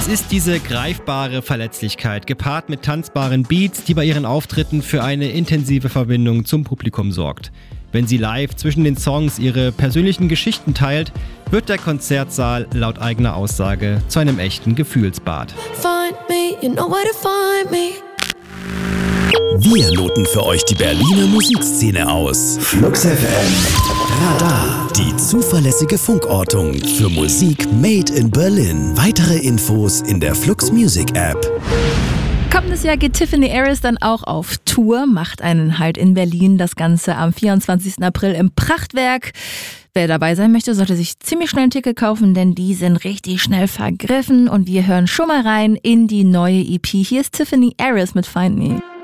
Es ist diese greifbare Verletzlichkeit, gepaart mit tanzbaren Beats, die bei ihren Auftritten für eine intensive Verbindung zum Publikum sorgt. Wenn sie live zwischen den Songs ihre persönlichen Geschichten teilt, wird der Konzertsaal laut eigener Aussage zu einem echten Gefühlsbad. Wir loten für euch die Berliner Musikszene aus. Flux FM Radar. Die zuverlässige Funkortung für Musik made in Berlin. Weitere Infos in der Flux Music App. Kommendes Jahr geht Tiffany Harris dann auch auf Tour, macht einen Halt in Berlin. Das Ganze am 24. April im Prachtwerk. Wer dabei sein möchte, sollte sich ziemlich schnell ein Ticket kaufen, denn die sind richtig schnell vergriffen. Und wir hören schon mal rein in die neue EP. Hier ist Tiffany Harris mit Find Me.